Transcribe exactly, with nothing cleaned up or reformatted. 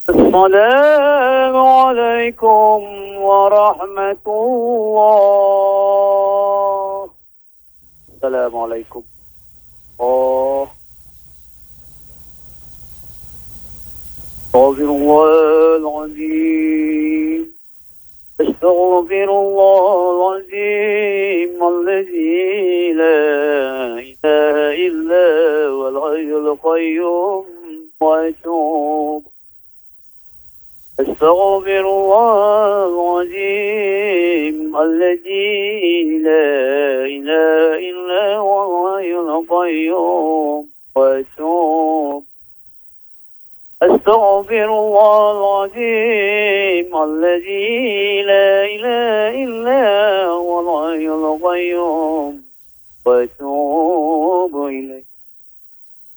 السلام عليكم ورحمة الله. السلام عليكم. آه أستغفر الله العظيم. أستغفر الله العظيم الذي لا إله إلا هو الحي القيوم وأتوب. أستغفر الله العظيم الذي لا إله إلا هو الحي القيوم وأتوب. أستغفر الله العظيم الذي لا إله إلا هو الحي القيوم